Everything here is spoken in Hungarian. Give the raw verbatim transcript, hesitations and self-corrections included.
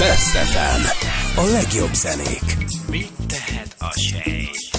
Best ef em. A legjobb zenék. Mit tehet a sejt?